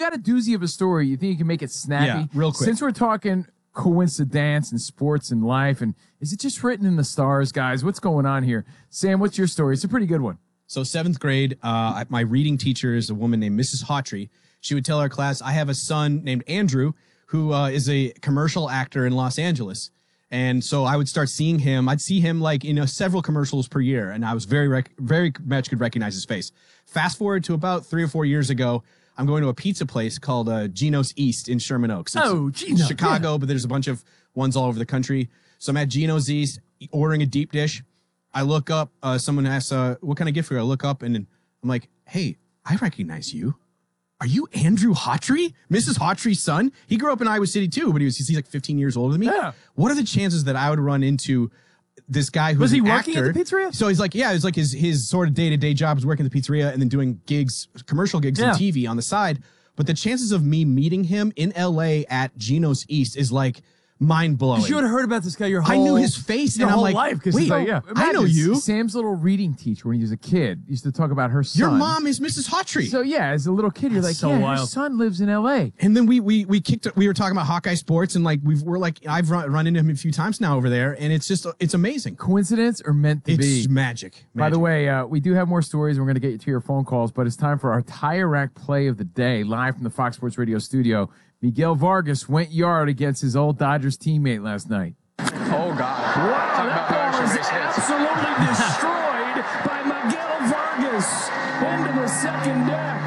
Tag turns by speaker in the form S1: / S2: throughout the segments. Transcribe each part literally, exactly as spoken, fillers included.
S1: got a doozy of a story. You think you can make it snappy?
S2: Yeah, real quick.
S1: Since we're talking coincidence and sports and life, and is it just written in the stars, guys? What's going on here? Sam, what's your story? It's a pretty good one.
S2: So seventh grade, uh, my reading teacher is a woman named Missus Hawtrey. She would tell our class, I have a son named Andrew who uh, is a commercial actor in Los Angeles. And so I would start seeing him. I'd see him like, you know, several commercials per year. And I was very, rec- very much could recognize his face. Fast forward to about three or four years ago, I'm going to a pizza place called uh, Geno's East in Sherman Oaks. It's
S1: oh, Gino.
S2: Chicago,
S1: yeah.
S2: but there's a bunch of ones all over the country. So I'm at Geno's East ordering a deep dish. I look up, uh, someone asks, uh, what kind of gift for you? I look up and I'm like, hey, I recognize you. Are you Andrew Hawtrey, Missus Hawtrey's son? He grew up in Iowa City too, but he was he's like fifteen years older than me.
S1: Yeah.
S2: What are the chances that I would run into this guy who's
S1: was he
S2: an
S1: working
S2: actor?
S1: at the pizzeria?
S2: So he's like, yeah, it's like his his sort of day to day job is working at the pizzeria and then doing gigs, commercial gigs
S1: yeah.
S2: on T V on the side. But the chances of me meeting him in L A at Geno's East is like mind blowing.
S3: You had heard about this guy your whole
S2: I knew his face,
S3: your
S2: and I'm
S3: whole
S2: like,
S3: life.
S2: wait,
S3: like,
S1: yeah,
S2: I know you.
S1: Sam's little reading teacher when he was a kid used to talk about her son.
S2: Your mom is Missus Hawtrey.
S1: So yeah, as a little kid, you're like,
S3: so
S1: yeah,
S3: wild.
S1: her son lives in L A.
S2: And then we we we kicked. We were talking about Hawkeye sports, and like we've we're like I've run, run into him a few times now over there, and it's just it's amazing.
S1: Coincidence or meant to
S2: It's
S1: be?
S2: magic. magic.
S1: By the way, uh, we do have more stories. And we're going to get you to your phone calls, but it's time for our tire rack play of the day, live from the Fox Sports Radio studio. Miguel Vargas went yard against his old Dodgers teammate last night.
S4: Oh, God.
S5: Wow, that ball is absolutely destroyed by Miguel Vargas into the second deck.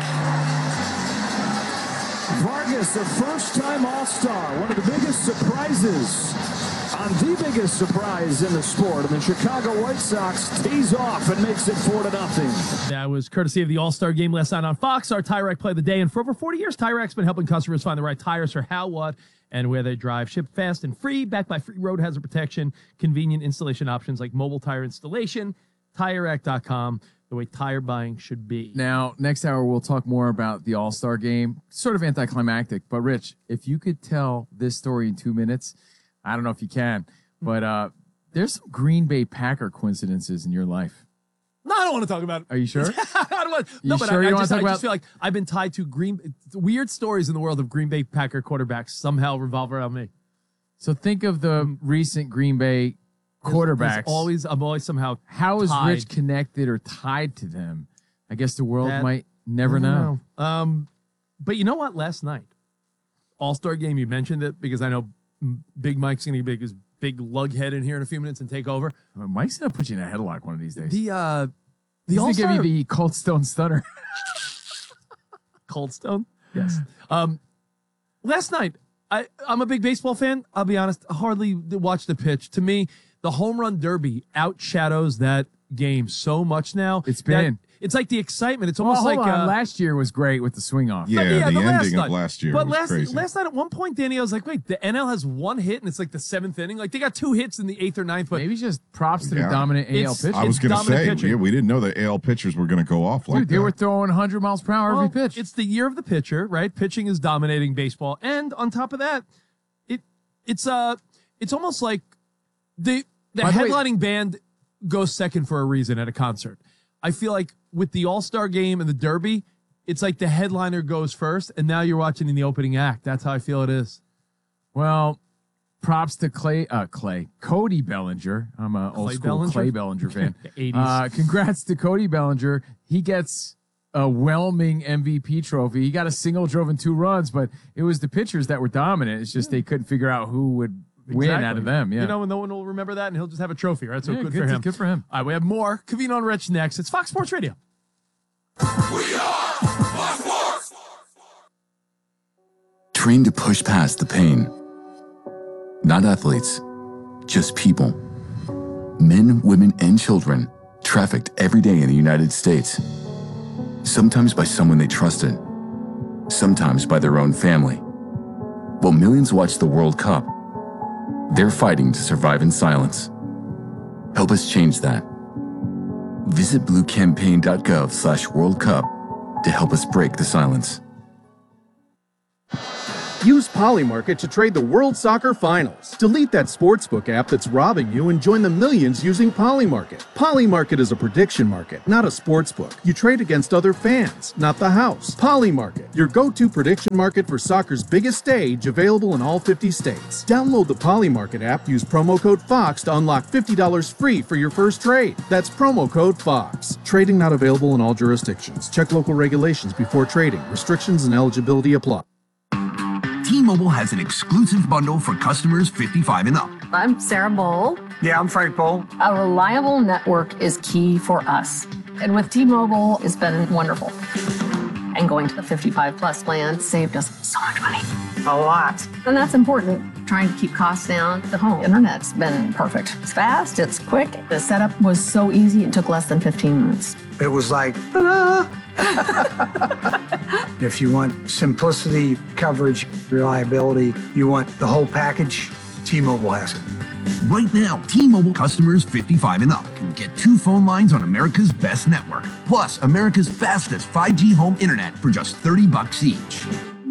S5: Vargas, a first-time All-Star, one of the biggest surprises on the biggest surprise in the sport. And the Chicago White Sox tees off and makes it four to nothing.
S3: That was courtesy of the All-Star game last night on Fox, our Tire Rack play of the day. And for over forty years, Tire Rack's been helping customers find the right tires for how, what, and where they drive. Shipped fast and free, backed by free road hazard protection, convenient installation options like mobile tire installation, tire rack dot com, the way tire buying should be.
S1: Now, next hour, we'll talk more about the All-Star game. Sort of anticlimactic, but Rich, if you could tell this story in two minutes, I don't know if you can, but uh, there's some Green Bay Packer coincidences in your life.
S3: No, I don't want to talk about it.
S1: Are you sure?
S3: I don't want,
S1: You
S3: no, but
S1: sure
S3: I,
S1: you
S3: I,
S1: don't
S3: just,
S1: wanna talk
S3: I
S1: about-
S3: just feel like I've been tied to Green weird stories in the world of Green Bay Packer quarterbacks somehow revolve around me.
S1: So think of the recent Green Bay quarterbacks.
S3: There's always, I'm always somehow
S1: How is
S3: tied.
S1: Rich connected or tied to them? I guess the world
S3: That-
S1: might never
S3: I don't
S1: know.
S3: know. Um, but you know what? Last night, All-Star game, you mentioned it because I know Big Mike's going to be his big lug head in here in a few minutes and take over.
S1: I mean, Mike's going to put you in a headlock one of these days.
S3: The uh, the
S1: He's going to give
S3: All-Star
S1: you the Cold Stone Stunner.
S3: Cold Stone. Yes. Um, last night, I, I'm a big baseball fan. I'll be honest, I hardly watch the pitch. To me, the home run derby outshadows that game so much now.
S1: It's
S3: that
S1: been.
S3: It's like the excitement. It's
S1: Well,
S3: almost
S1: hold
S3: like
S1: on.
S3: uh,
S1: last year was great with the swing off.
S6: Yeah,
S3: yeah,
S6: the,
S3: the last
S6: ending
S3: night.
S6: of last year
S3: But
S6: was
S3: last
S6: crazy.
S3: last night at one point, Danny, I was like, wait, the N L has one hit and it's like the seventh inning. Like they got two hits in the eighth or ninth, but
S1: Maybe just props to
S6: Yeah.
S1: the dominant A L
S3: It's-
S1: pitcher.
S6: I was
S3: it's
S6: going to
S3: dominant
S6: say,
S3: pitching.
S6: yeah, we didn't know that A L pitchers were going to go off like
S1: Dude, they
S6: that.
S1: were throwing one hundred miles per hour
S3: well,
S1: every pitch.
S3: it's the year of the pitcher, right? Pitching is dominating baseball, and on top of that, it it's uh it's almost like the the
S1: By the way-
S3: headlining band goes second for a reason at a concert. I feel like with the All-Star game and the Derby, it's like the headliner goes first, and now you're watching in the opening act. That's how I feel it is.
S1: Well, props to Clay, uh, Clay, Cody Bellinger. I'm a old
S3: Clay
S1: school
S3: Bellinger?
S1: Clay Bellinger fan.
S3: The eighties.
S1: Uh, congrats to Cody Bellinger. He gets a whelming M V P trophy. He got a single, drove in two runs, but it was the pitchers that were dominant. It's just they couldn't figure out who would win
S3: Exactly.
S1: out of them. Yeah.
S3: You know, and no one will remember that, and he'll just have a trophy, right? So
S1: Yeah,
S3: good,
S1: good
S3: for
S1: to-
S3: him.
S1: good for him.
S3: All right, we have more Covino and Rich next. It's Fox Sports Radio.
S7: Trained to push past the pain. Not athletes, just people. Men, women, and children trafficked every day in the United States. Sometimes by someone they trusted, sometimes by their own family. While millions watch the World Cup, they're fighting to survive in silence. Help us change that. Visit bluecampaign.gov slash World Cup to help us break the silence.
S4: Use Polymarket to trade the World Soccer Finals. Delete that sportsbook app that's robbing you and join the millions using Polymarket. Polymarket is a prediction market, not a sportsbook. You trade against other fans, not the house. Polymarket, your go-to prediction market for soccer's biggest stage, available in all fifty states. Download the Polymarket app, use promo code FOX to unlock fifty dollars free for your first trade. That's promo code FOX. Trading not available in all jurisdictions. Check local regulations before trading. Restrictions and eligibility apply.
S8: T-Mobile has an exclusive bundle for customers fifty-five and up.
S9: I'm Sarah Bowl.
S10: Yeah, I'm Frank Bowl.
S9: A reliable network is key for us. And with T-Mobile, it's been wonderful. And going to the fifty-five plus plan saved us so much money.
S10: A lot.
S9: And that's important. Trying to keep costs down. The home internet's been perfect. It's fast, it's quick. The setup was so easy, it took less than fifteen minutes.
S10: It was like, ta-da! If you want simplicity, coverage, reliability, you want the whole package, T-Mobile has it.
S8: Right now, T-Mobile customers fifty-five and up can get two phone lines on America's best network, plus America's fastest five G home internet for just thirty bucks each.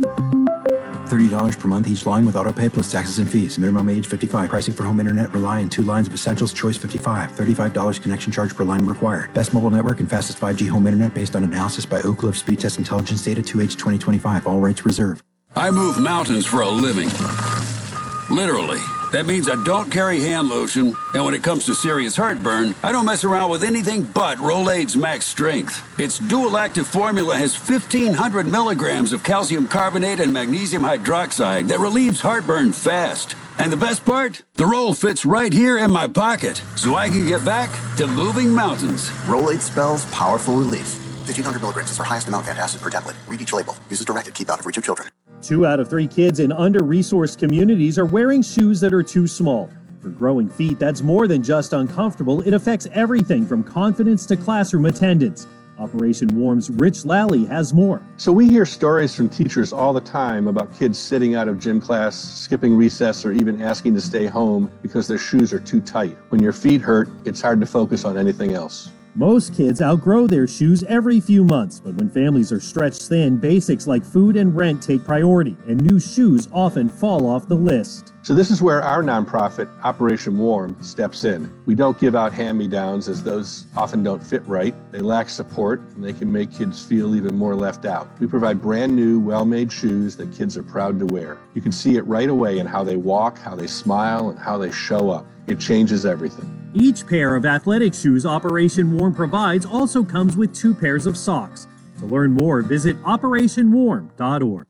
S11: thirty dollars per month each line with autopay plus taxes and fees. Minimum age fifty-five. Pricing for home internet rely on two lines of essentials. Choice fifty-five. thirty-five dollars connection charge per line required. Best mobile network and fastest five G home internet based on analysis by Oak Cliff Speed Test Intelligence Data two H twenty twenty-five. All rates reserved.
S12: I move mountains for a living. Literally. That means I don't carry hand lotion, and when it comes to serious heartburn, I don't mess around with anything but Rolaids Max Strength. Its dual-active formula has fifteen hundred milligrams of calcium carbonate and magnesium hydroxide that relieves heartburn fast. And the best part? The roll fits right here in my pocket, so I can get back to moving mountains.
S13: Rolaids spells powerful relief. fifteen hundred milligrams is our highest amount of antacid per tablet. Read each label. Use as directed. Keep out of reach of children.
S14: Two out of three kids in under-resourced communities are wearing shoes that are too small. For growing feet, that's more than just uncomfortable. It affects everything from confidence to classroom attendance. Operation Warm's Rich Lally has more.
S15: So we hear stories from teachers all the time about kids sitting out of gym class, skipping recess, or even asking to stay home because their shoes are too tight. When your feet hurt, it's hard to focus on anything else.
S14: Most kids outgrow their shoes every few months, but when families are stretched thin, basics like food and rent take priority, and new shoes often fall off the list.
S15: So this is where our nonprofit, Operation Warm, steps in. We don't give out hand-me-downs, as those often don't fit right. They lack support, and they can make kids feel even more left out. We provide brand new, well-made shoes that kids are proud to wear. You can see it right away in how they walk, how they smile, and how they show up. It changes everything.
S14: Each pair of athletic shoes Operation Warm provides also comes with two pairs of socks. To learn more, visit operation warm dot org.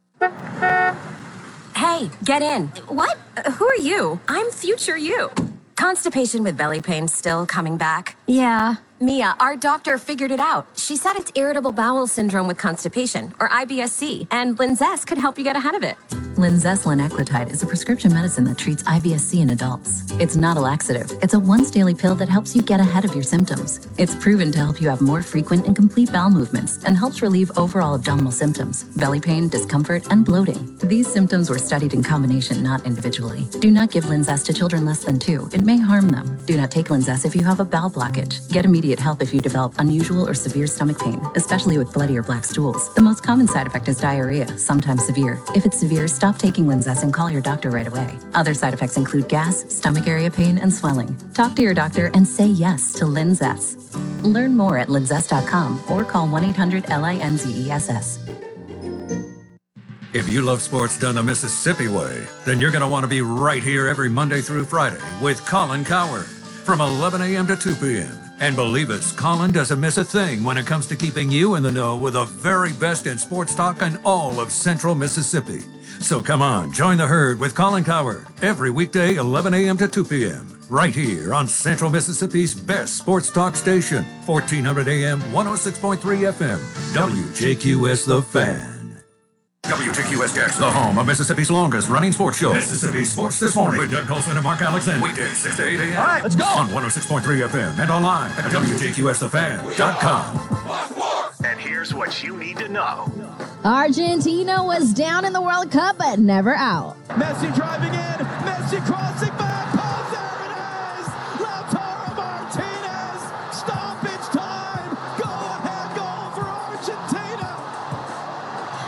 S16: Hey, get in. What? Who are you? I'm future you. Constipation with belly pain still coming back? Yeah. Mia, our doctor figured it out. She said it's irritable bowel syndrome with constipation, or I B S C, and Linzess could help you get ahead of it.
S17: Linzess linaclotide is a prescription medicine that treats I B S C in adults. It's not a laxative. It's a once-daily pill that helps you get ahead of your symptoms. It's proven to help you have more frequent and complete bowel movements and helps relieve overall abdominal symptoms, belly pain, discomfort, and bloating. These symptoms were studied in combination, not individually. Do not give Linzess to children less than two. It may harm them. Do not take Linzess if you have a bowel blockage. Get immediate help if you develop unusual or severe stomach pain, especially with bloody or black stools. The most common side effect is diarrhea, sometimes severe. If it's severe, stop taking Linzess and call your doctor right away. Other side effects include gas, stomach area pain, and swelling. Talk to your doctor and say yes to Linzess. Learn more at linzess dot com or call one eight hundred L I N Z E S S.
S18: If you love sports done the Mississippi way, then you're going to want to be right here every Monday through Friday with Colin Cowherd from eleven a.m. to two p.m. And believe us, Colin doesn't miss a thing when it comes to keeping you in the know with the very best in sports talk in all of Central Mississippi. So come on, join the herd with Colin Cowherd every weekday, eleven a.m. to two p.m. right here on Central Mississippi's best sports talk station, fourteen hundred A M, one oh six point three F M, W J Q S The Fan. W J Q S Jackson, the home of Mississippi's longest running sports show. Mississippi Sports This Morning with Doug Colson and Mark Alexander. Weekdays, six to eight a.m. All right, let's go. On one oh six point three F M and online at W J Q S the fan dot com.
S19: And here's what you need to know.
S20: Argentina was down in the World Cup, but never out.
S5: Messi driving in. Messi crossing back. Oh, there it is. Lautaro Martinez. Stoppage time. Go ahead goal for Argentina.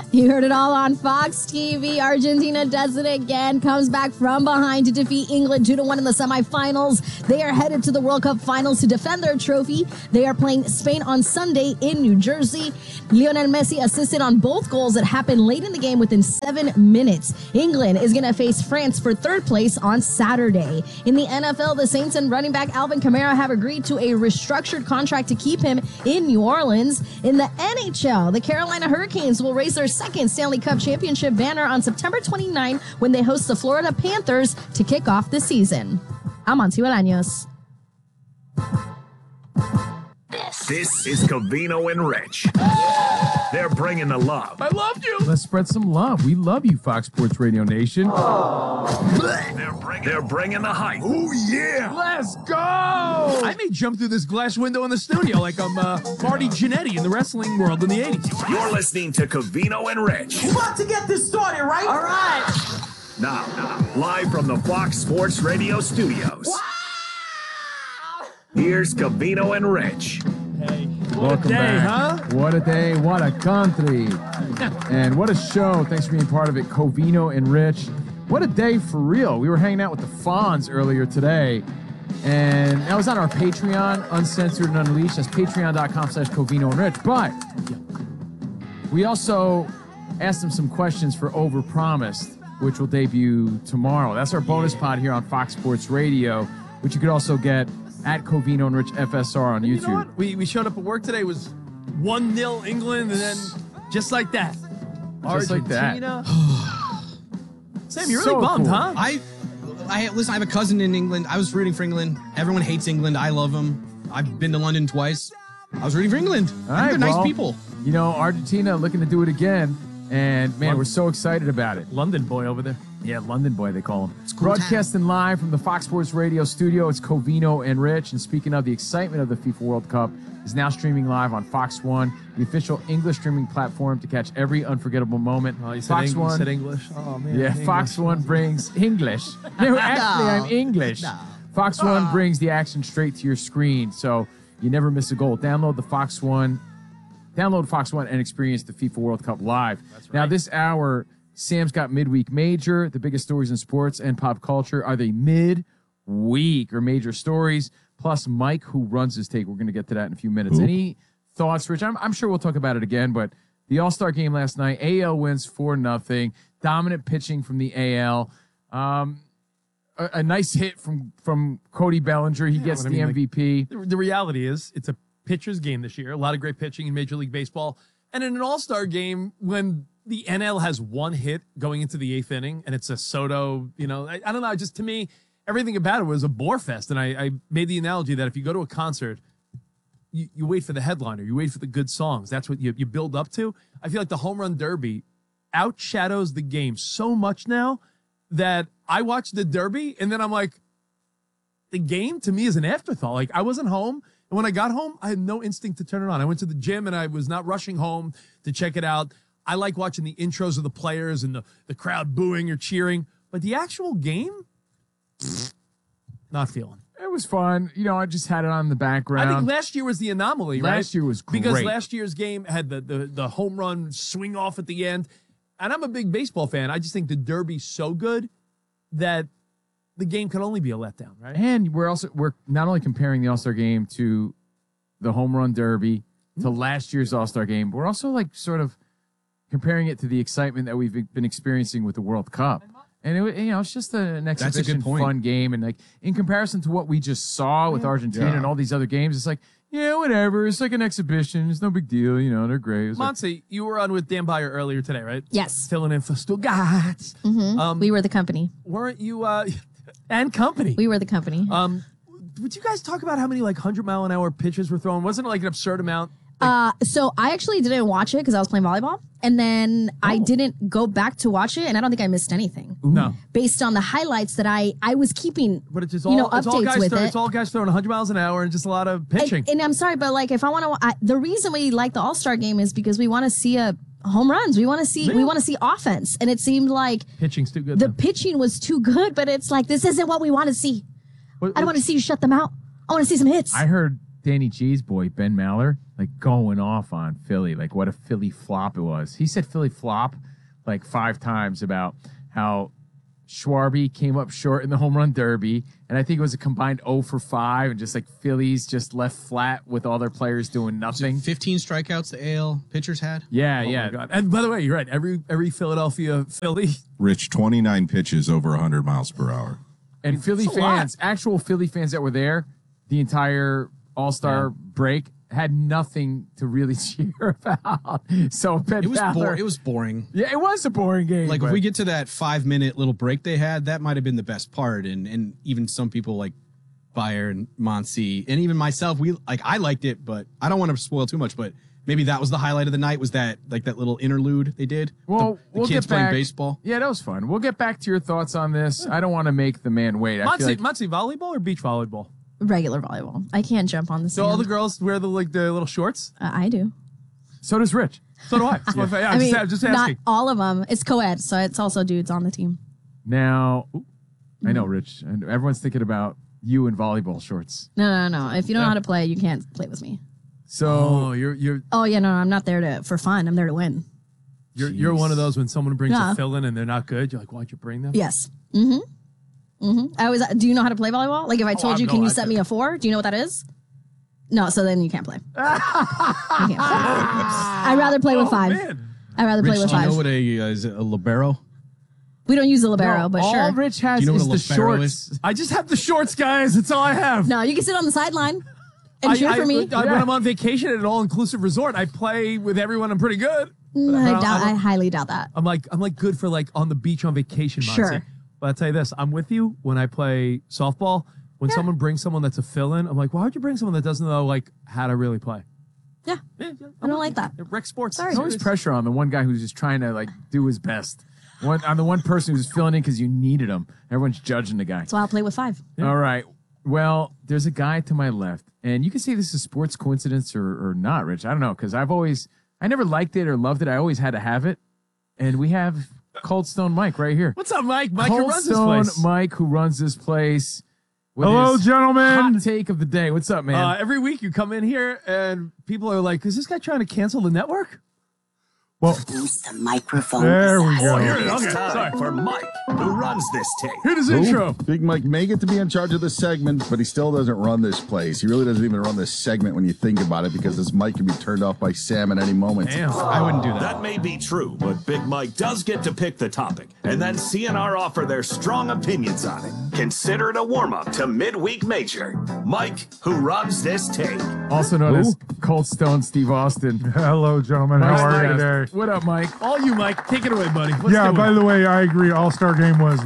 S20: You heard it all on Fox T V. Argentina does it again, comes back from behind to defeat England two to one in the semifinals. They are headed to the World Cup finals to defend their trophy. They are playing Spain on Sunday in New Jersey. Lionel Messi assisted on both goals that happened late in the game within seven minutes. England is going to face France for third place on Saturday. In the N F L, the Saints and running back Alvin Kamara have agreed to a restructured contract to keep him in New Orleans. In the N H L, the Carolina Hurricanes will raise their second Stanley Cup championship banner on September twenty-ninth when they host the Florida Panthers to kick off the season. I'm Monty Bolaños.
S19: This is Covino and Rich. They're bringing the love.
S3: I loved you.
S1: Let's spread some love. We love you, Fox Sports Radio Nation.
S19: They're bringing, they're bringing the hype.
S3: Oh, yeah. Let's go. I may jump through this glass window in the studio like I'm uh, Marty Jannetty in the wrestling world in the eighties.
S19: You're listening to Covino and Rich.
S21: We're about to get this started, right? All right.
S19: Now, now, live from the Fox Sports Radio studios. Wow. Here's Covino and Rich.
S3: Hey, what
S1: Welcome
S3: a day,
S1: back.
S3: huh?
S1: What a day, what a country. And what a show. Thanks for being part of it, Covino and Rich. What a day for real. We were hanging out with the Fonz earlier today, and that was on our Patreon, Uncensored and Unleashed. That's patreon.com slash Covino and Rich. But we also asked them some questions for Overpromised, which will debut tomorrow. That's our bonus pod here on Fox Sports Radio, which you could also get at Covino and Rich F S R on YouTube.
S3: You know what? We, we showed up at work today, was one nil England, and then just like that,
S1: Just like that.
S3: Argentina. Sam, you're
S1: So
S3: really bummed,
S1: cool.
S3: huh?
S2: I, I listen. I have a cousin in England. I was rooting for England. Everyone hates England. I love them. I've been to London twice. I was rooting for England.
S1: All
S2: I think
S1: right,
S2: they're nice
S1: well,
S2: people.
S1: You know, Argentina looking to do it again, and man, we're so excited about it.
S3: London boy over there.
S1: Yeah, London boy, they call him. It's
S2: cool
S1: Broadcasting live from the Fox Sports Radio studio, it's Covino and Rich. And speaking of the excitement of the FIFA World Cup, is now streaming live on Fox One, the official English streaming platform to catch every unforgettable moment.
S3: Oh, you said,
S1: Fox
S3: Eng-
S1: One,
S3: you said English? Oh, man.
S1: yeah,
S3: English.
S1: Fox One brings English. No, actually,
S3: No.
S1: I'm English.
S3: No.
S1: Fox One brings the action straight to your screen, so you never miss a goal. Download the Fox One. Download Fox One and experience the FIFA World Cup live.
S3: That's
S1: Now,
S3: right.
S1: this hour, Sam's got Midweek Major. The biggest stories in sports and pop culture. Are they mid-week or major stories? Plus, Mike, who runs his take. We're going to get to that in a few minutes.
S6: Who?
S1: Any thoughts, Rich? I'm, I'm sure we'll talk about it again, but the All-Star game last night, A L wins four nothing. Dominant pitching from the A L. Um, a, a nice hit from, from Cody Bellinger. He
S3: Yeah,
S1: gets
S3: but I
S1: the
S3: mean,
S1: M V P.
S3: The, the reality is, it's a pitcher's game this year. A lot of great pitching in Major League Baseball. And in an all-star game, when the N L has one hit going into the eighth inning, and it's a Soto, you know, I, I don't know, just to me, everything about it was a bore fest. And I, I made the analogy that if you go to a concert, you, you wait for the headliner, you wait for the good songs. That's what you, you build up to. I feel like the home run derby outshadows the game so much now that I watch the derby, and then I'm like, the game to me is an afterthought. Like, I wasn't home. And when I got home, I had no instinct to turn it on. I went to the gym and I was not rushing home to check it out. I like watching the intros of the players and the, the crowd booing or cheering. But the actual game, not feeling.
S1: It was fun. You know, I just had it on in the background.
S3: I think last year was the anomaly, right?
S1: Last year was great.
S3: Because last year's game had the, the, the home run swing off at the end. And I'm a big baseball fan. I just think the Derby's so good that the game could only be a letdown, right?
S1: And we're also we're not only comparing the All-Star game to the home run derby to last year's All-Star game, but we're also like sort of comparing it to the excitement that we've been experiencing with the World Cup. And it, you know, it's just an
S2: That's a
S1: exhibition,
S2: good point.
S1: fun game, and like in comparison to what we just saw with Argentina
S6: Yeah.
S1: and all these other games, it's like, yeah, whatever. It's like an exhibition. It's no big deal. You know, they're great. It's like-
S3: Monty, you were on with Dan Beyer earlier today, right?
S20: Yes.
S3: Filling in for Stuttgart.
S20: Mhm.
S3: Um,
S20: we were the company.
S3: Weren't you, uh, and company?
S20: We were the company.
S3: Um, would you guys talk about how many like one hundred mile an hour pitches were thrown? Wasn't it like an absurd amount?
S20: Uh, so I actually didn't watch it because I was playing volleyball, and then I didn't go back to watch it, and I don't think I missed anything
S3: No.
S20: based on the highlights that I I was keeping.
S3: But it's just all,
S20: you know,
S3: it's all
S20: updates
S3: guys
S20: with
S3: throw,
S20: it.
S3: It's all guys throwing one hundred miles an hour and just a lot of pitching.
S20: And, and I'm sorry, but like if I want to, the reason we like the All Star game is because we want to see a home runs. We want to see we want to see offense, and it seemed like
S3: Pitching's too good.
S20: the
S3: though.
S20: pitching was too good. But it's like this isn't what we want to see.
S3: What-
S20: I don't want to see you shut them out. I want to see some hits.
S1: I heard Danny G's boy, Ben Maller, like going off on Philly, like what a Philly flop it was. He said Philly flop like five times about how Schwarby came up short in the home run derby, and I think it was a combined oh for five, and just like Phillies just left flat with all their players doing nothing.
S2: fifteen strikeouts the A L pitchers had.
S1: Yeah,
S3: Oh
S1: yeah.
S3: my God. And by the way, you're right. Every every Philadelphia Philly.
S6: Rich, twenty-nine pitches over one hundred miles per hour.
S1: And Philly
S3: That's a lot.
S1: fans, actual Philly fans that were there, the entire All-Star
S2: Yeah.
S1: break had nothing to really cheer about. So Ben
S2: It was
S1: Maller-
S2: boring. It was boring.
S1: Yeah, it was a boring game.
S2: Like if
S1: but-
S2: we get to that five minute little break they had, that might have been the best part. And and even some people like Bayer and Monsi and even myself, we like I liked it, but I don't want to spoil too much. But maybe that was the highlight of the night. Was that like that little interlude they did?
S1: Well,
S2: the, the
S1: we'll
S2: kids
S1: get back.
S2: playing baseball.
S1: Yeah, that was fun. We'll get back to your thoughts on this. I don't want to make the man wait. I feel
S3: Muncie,
S1: like
S3: Muncie volleyball or beach volleyball?
S20: Regular volleyball. I can't jump on the
S3: So
S20: sand.
S3: all the girls wear the like the little shorts.
S20: Uh, I do.
S1: so does Rich.
S3: So do I. That's my fa- yeah,
S20: I mean,
S3: just, just
S20: not
S3: asking.
S20: all of them. It's co-ed, so it's also dudes on the team.
S1: Now, I know, Rich, and everyone's thinking about you in volleyball shorts.
S20: No, no, no. If you don't know
S1: Yeah.
S20: how to play, you can't play with me.
S1: So
S3: Oh, you're you're
S20: Oh yeah, no, I'm not there to for fun. I'm there to win.
S3: you're you're one of those when someone brings
S20: Yeah.
S3: a fill-in and they're not good. You're like, why'd you bring them?
S20: Yes. Mm-hmm. Mm-hmm. I was. Do you know how to play volleyball? Like if I
S3: Oh,
S20: told
S3: I
S20: you,
S3: have
S20: can
S3: no
S20: you
S3: idea.
S20: set me a four? Do you know what that is? No. So then you can't play. You can't play. I'd rather play with
S3: Oh,
S20: five.
S3: man.
S20: I'd rather
S2: Rich,
S20: play with
S2: do you
S20: five.
S2: know what a uh, is it a libero?
S20: We don't use the libero,
S1: No,
S20: but
S1: all
S20: sure.
S1: Rich has
S2: Do you know
S1: is
S2: what a
S1: the
S2: libero
S1: shorts.
S3: I just have the shorts, guys. That's all I have.
S20: No, you can sit on the sideline and
S3: I,
S20: cheer
S3: I-
S20: for me.
S3: I- When I'm on vacation at an all-inclusive resort, I play with everyone. I'm pretty good.
S20: Mm,
S3: But
S20: I
S3: I'm-
S20: doubt.
S3: I'm-
S20: I highly doubt that.
S3: I'm like I'm like good for like on the beach on vacation. Monty.
S20: Sure.
S3: But I'll tell you this: I'm with you when I play softball. When someone brings someone that's a fill-in, I'm like, why would you bring someone that doesn't know like how to really play?
S20: Yeah, I don't like that.
S3: Rec sports.
S20: Sorry.
S1: There's always pressure on the one guy who's just trying to like do his best. One on the one person who's filling in because you needed him. Everyone's judging the guy.
S20: That's why I'll play with five.
S1: All right. Well, there's a guy to my left, and you can say this is sports coincidence or, or not, Rich. I don't know, because I've always, I never liked it or loved it. I always had to have it. And we have Cold Stone Mike right here.
S3: What's up, Mike? Mike who
S1: Cold
S3: runs this
S1: Stone
S3: place.
S1: Mike, who runs this place. with
S7: Hello,
S1: his
S7: gentlemen.
S1: Hot take of the day. What's up, man?
S3: Uh, every week you come in here and people are like, "Is this guy trying to cancel the network?"
S7: Well,
S16: Use the microphone.
S7: there we go.
S19: Oh, here it is
S3: Okay,
S19: time
S3: sorry.
S19: for Mike, who runs this tape.
S3: Hit his
S22: Who?
S3: intro.
S22: Big Mike may get to be in charge of this segment, but he still doesn't run this place. He really doesn't even run this segment when you think about it, because this mic can be turned off by Sam at any moment.
S3: Damn.
S2: I wouldn't do that.
S19: That may be true, but Big Mike does get to pick the topic, and then C N R offer their strong opinions on it. Consider it a warm-up to midweek major. Mike, who runs this tape.
S1: Also known
S22: Who?
S1: as Cold Stone Steve Austin.
S7: Hello, gentlemen. How
S1: Mike's
S7: are
S1: the
S7: you
S1: guest.
S7: today?
S1: What up, Mike?
S3: All you, Mike. Take it away, buddy. Let's
S7: Yeah,
S3: do
S7: by
S3: it.
S7: the way, I agree. All-Star game was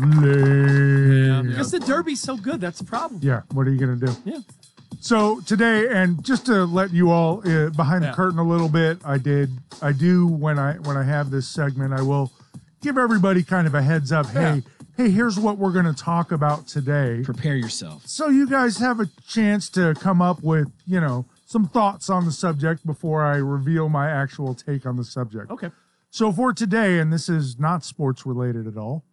S7: lame.
S3: Because the Derby's so good. That's the problem.
S7: Yeah, what are you going to do?
S3: Yeah.
S7: So today, and just to let you all uh, behind
S3: Yeah.
S7: the curtain a little bit, I did, I do when I when I have this segment, I will give everybody kind of a heads up. Hey, hey, here's what we're going to talk about today.
S2: Prepare yourself.
S7: So you guys have a chance to come up with, you know, some thoughts on the subject before I reveal my actual take on the subject.
S3: Okay.
S7: So for today, and this is not sports related at all,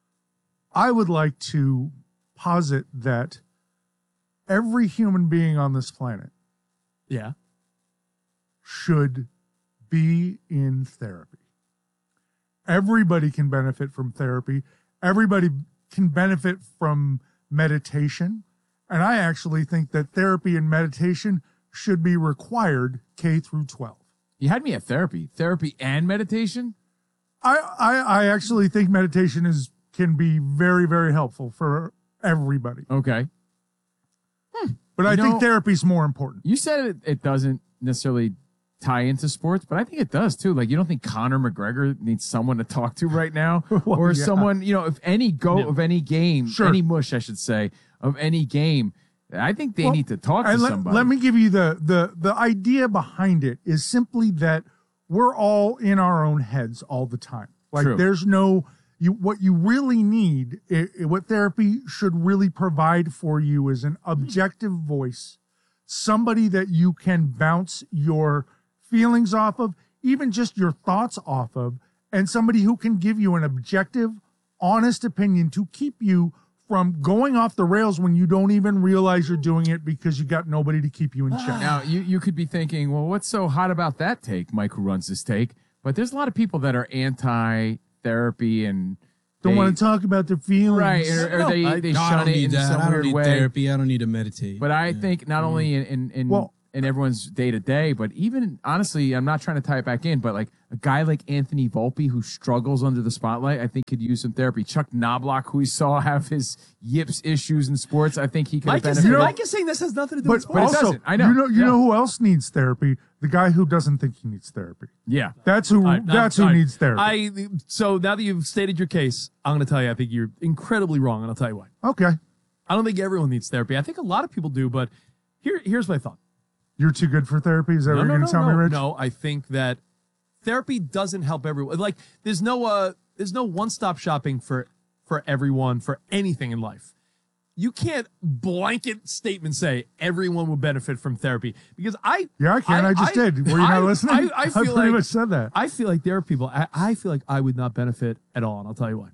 S7: I would like to posit that every human being on this planet
S3: Yeah.
S7: should be in therapy. Everybody can benefit from therapy. Everybody can benefit from meditation. And I actually think that therapy and meditation should be required K through twelve.
S1: You had me at therapy. Therapy and meditation?
S7: I, I, I actually think meditation is can be very, very helpful for everybody.
S1: Okay.
S7: But I
S1: You
S7: think
S1: know-
S7: therapy's more important.
S1: You said it, it doesn't necessarily tie into sports, but I think it does too. Like, you don't think Conor McGregor needs someone to talk to right now?
S7: Well,
S1: or
S7: yeah.
S1: someone, you know, if any goat
S7: Yeah.
S1: of any game,
S7: Sure.
S1: any mush, I should say, of any game, I think they
S7: Well,
S1: need to talk to
S7: and let,
S1: somebody.
S7: let me give you the, the the idea behind it is simply that we're all in our own heads all the time. Like
S1: True.
S7: there's no you what you really need i i- what therapy should really provide for you is an objective voice, somebody that you can bounce your feelings off of, even just your thoughts off of, and somebody who can give you an objective, honest opinion to keep you from going off the rails when you don't even realize you're doing it because you got nobody to keep you in check.
S1: Now, you, you could be thinking, well, what's so hot about that take, Mike, who runs this take? But there's a lot of people that are anti-therapy and
S7: don't
S1: they,
S7: want to talk about their feelings.
S1: Right, or, or
S2: No,
S1: they,
S2: I-
S1: they
S2: no, I
S1: shun
S2: don't
S1: it
S2: need
S1: in
S2: that.
S1: some
S2: I don't
S1: weird
S2: need
S1: way.
S2: therapy. I don't need to meditate.
S1: But I think not only in, in, in,
S7: Well-
S1: in everyone's day-to-day, but even, honestly, I'm not trying to tie it back in, but like a guy like Anthony Volpe who struggles under the spotlight, I think could use some therapy. Chuck Knobloch, who we saw have his yips issues in sports, I think he could
S3: Mike
S1: have
S3: is,
S1: benefited.
S3: Mike is saying this has nothing to do
S7: But
S3: with sports.
S1: it
S7: also,
S1: doesn't. I know.
S7: you know, you
S1: Yeah.
S7: know who else needs therapy? The guy who doesn't think he needs therapy.
S1: Yeah.
S7: That's who.
S3: All right,
S7: that's
S3: all
S7: who
S3: right.
S7: needs therapy.
S3: I so now that you've stated your case, I'm going to tell you I think you're incredibly wrong, and I'll tell you why.
S7: okay,
S3: I don't think everyone needs therapy. I think a lot of people do, but here here's my thought.
S7: you're too good for therapy. Is that
S3: No,
S7: what
S3: no,
S7: you're
S3: no,
S7: going to tell
S3: no,
S7: me, Rich?
S3: no. I think that therapy doesn't help everyone. Like there's no uh there's no one-stop shopping for for everyone for anything in life. You can't blanket statement say everyone will benefit from therapy because I
S7: Yeah, I can. I, just did. Were you
S3: I-
S7: not listening?
S3: I, I feel
S7: pretty
S3: like
S7: much said that.
S3: I feel like there are people. I, I feel like I would not benefit at all, and I'll tell you why.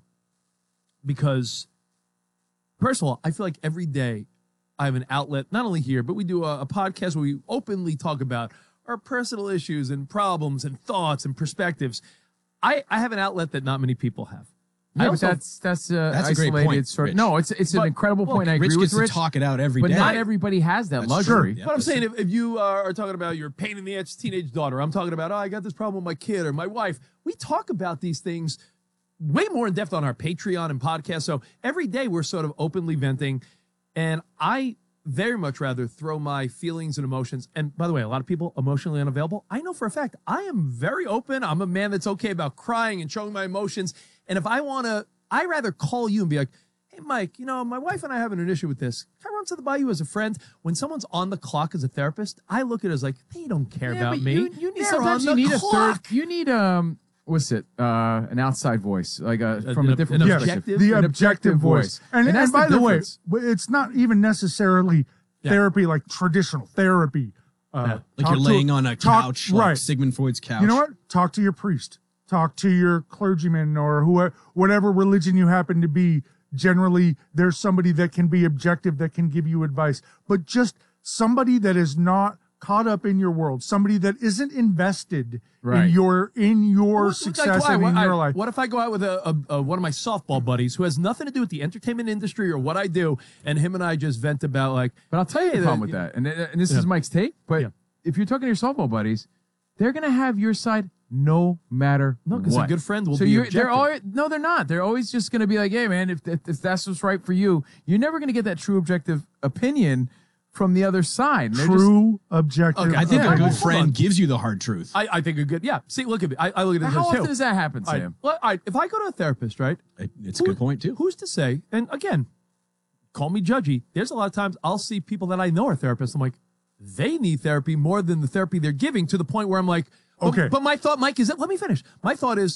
S3: Because, first of all, I feel like every day I have an outlet. Not only here, but we do a, a podcast where we openly talk about our personal issues and problems and thoughts and perspectives. I, I have an outlet that not many people have. I
S1: Yeah, but
S3: also-
S1: that's that's uh,
S2: That's a great
S1: isolated
S2: point,
S1: sort.
S2: Rich.
S1: No, it's it's an
S3: But-
S1: incredible
S3: well,
S1: point. I
S2: Rich
S1: agree
S2: gets
S1: with Rich,
S2: to talk it out every
S1: but
S2: day.
S1: not everybody has that
S2: That's
S1: luxury.
S2: true.
S3: But I'm saying if, if you are, are talking about your pain in the ass teenage daughter, I'm talking about, oh, I got this problem with my kid or my wife. We talk about these things way more in depth on our Patreon and podcast. So every day we're sort of openly venting. And I very much rather throw my feelings and emotions. And by the way, a lot of people emotionally unavailable. I know for a fact I am very open. I'm a man that's okay about crying and showing my emotions. And if I want to, I rather call you and be like, hey, Mike, you know, my wife and I are having an issue with this. Can I run to the bayou as a friend? When someone's on the clock as a therapist, I look at it as like, they don't care
S1: Yeah,
S3: about
S1: but
S3: me.
S1: You, you need,
S3: They're
S1: sometimes
S3: on
S1: you
S3: the
S1: need
S3: clock.
S1: a third. You need um, what's it? Uh, an outside voice, like a
S3: An-
S1: from a
S3: an-
S1: different
S3: an
S1: perspective.
S3: objective?
S7: the
S1: An
S7: objective voice. And, and,
S1: that's
S7: by the, way,
S1: difference.
S7: it's not even necessarily
S3: Yeah.
S7: therapy like traditional therapy. Uh,
S3: Yeah.
S2: Like
S7: talk
S2: you're
S7: to-
S2: laying on a
S7: talk-
S2: couch, like
S7: right.
S2: Sigmund Freud's couch.
S7: You know what? Talk to your priest. Talk to your clergyman or whoever, whatever religion you happen to be. Generally, there's somebody that can be objective, that can give you advice. But just somebody that is not caught up in your world, somebody that isn't invested
S1: Right.
S7: in your in your
S3: What-
S7: success
S3: like, why-
S7: and in
S3: why-
S7: your
S3: I-
S7: life.
S3: What if I go out with a, a, a one of my softball buddies who has nothing to do with the entertainment industry or what I do, and him and I just vent about like.
S1: But I'll tell you
S3: Hey,
S1: the problem
S3: the-
S1: with that, and, and this
S3: Yeah.
S1: is Mike's take. But
S3: Yeah.
S1: if you're talking to your softball buddies, they're gonna have your side no matter
S3: No, 'cause a
S1: what.
S3: good friend will
S1: so
S3: be
S1: you're,
S3: objective.
S1: They're always, no, they're not. They're always just gonna be like, hey, man, if, if, if that's what's right for you, you're never gonna get that true objective opinion from the other side. They're just-
S7: True objective.
S3: Okay,
S2: I think
S1: Yeah,
S2: a good
S1: hold
S2: friend
S3: on.
S2: gives you the hard truth.
S3: I, I think a good yeah. See, look at me. I, I look at it
S1: how
S3: as
S1: often
S3: too.
S1: does that happen,
S3: All right,
S1: Sam?
S3: well, all right, if I go to a therapist, right?
S2: It's a good point too.
S3: Who's to say? And again, call me judgy. There's a lot of times I'll see people that I know are therapists. I'm like, they need therapy more than the therapy they're giving, to the point where I'm like, but-
S7: Okay.
S3: But my thought, Mike, is that let me finish. My thought is,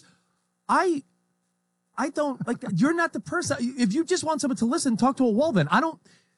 S3: I, I don't like. You're not the person. If you just want someone to listen, talk to a wall. Then I don't.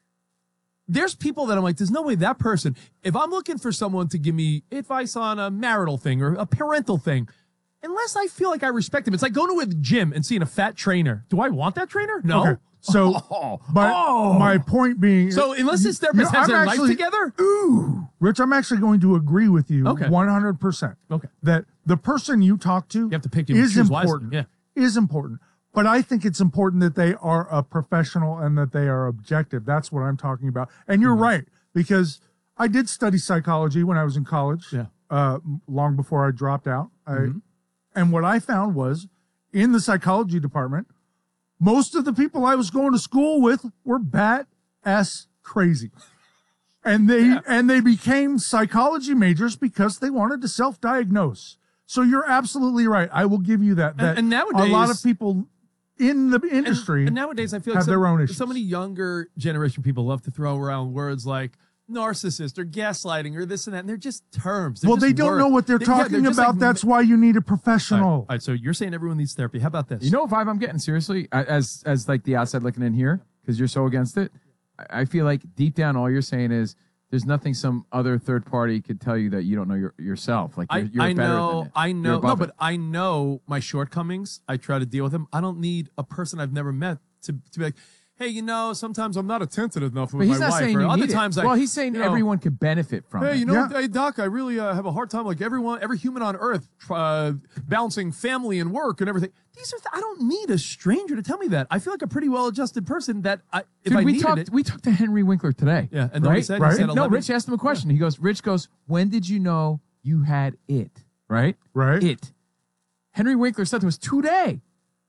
S3: There's people that I'm like, there's no way that person. If I'm looking for someone to give me advice on a marital thing or a parental thing, unless I feel like I respect him, it's like going to a gym and seeing a fat trainer. Do I want that trainer? No.
S7: Okay. So,
S3: Oh.
S7: my,
S3: Oh.
S7: my point being,
S3: So unless this
S7: you know,
S3: therapist has
S7: I'm
S3: their
S7: actually-
S3: life together,
S7: Ooh, Rich, I'm actually going to agree with you
S3: Okay.
S7: one hundred percent.
S3: Okay.
S7: That the person you talk to
S3: you have to pick your
S7: is
S3: choose wisely.
S7: important.
S3: Yeah.
S7: Is important. But I think it's important that they are a professional and that they are objective. That's what I'm talking about. And you're
S3: Mm-hmm.
S7: right, because I did study psychology when I was in college,
S3: Yeah.
S7: uh, long before I dropped out.
S3: Mhm.
S7: I, and what I found was in the psychology department, most of the people I was going to school with were bat ass crazy. And they
S3: Yeah.
S7: and they became psychology majors because they wanted to self-diagnose. So you're absolutely right. I will give you that.
S3: And-
S7: That
S3: and
S7: a lot
S3: nowadays-
S7: of people in the industry
S3: And nowadays, I feel like
S7: have
S3: so,
S7: their own issues.
S3: so many younger generation people love to throw around words like narcissist or gaslighting or this and that, and they're just terms. They're
S7: well, they
S3: just
S7: don't
S3: words.
S7: know what they're
S3: They- yeah,
S7: talking
S3: just
S7: about.
S3: like-
S7: That's why you need a
S3: All right,
S7: professional.
S3: all right, so you're saying everyone needs therapy. How about this?
S1: You know what vibe I'm getting, seriously, I- as as like the outside looking in here, because you're so against it. I I feel like deep down, all you're saying is there's nothing some other third party could tell you that you don't know your, yourself. Like you're,
S3: I,
S1: you're
S3: I
S1: better
S3: know,
S1: than it.
S3: I
S1: You're
S3: know, no,
S1: above
S3: but
S1: it.
S3: I know my shortcomings. I try to deal with them. I don't need a person I've never met to, to be like, hey, you know, sometimes I'm not attentive enough with
S1: But he's
S3: my
S1: not
S3: wife.
S1: saying
S3: or
S1: you
S3: other
S1: need
S3: times,
S1: it.
S3: I,
S1: Well, he's saying
S3: you know,
S1: everyone could benefit from
S3: Hey,
S1: it.
S3: you know,
S7: Yeah.
S3: hey, Doc, I really uh, have a hard time, like everyone, every human on earth, uh, balancing family and work and everything. These are, th- I don't need a stranger to tell me that. I feel like a pretty well-adjusted person that I, if
S1: Dude,
S3: I
S1: we
S3: needed
S1: talked.
S3: it.
S1: We talked to Henry Winkler today.
S3: Yeah, and then
S1: right?
S3: he said, he
S7: Right.
S3: said
S1: no,
S3: eleven
S1: Rich asked him a question. He goes, Rich goes, when did you know you had it? Right?
S7: Right.
S1: It. Henry Winkler said to us today,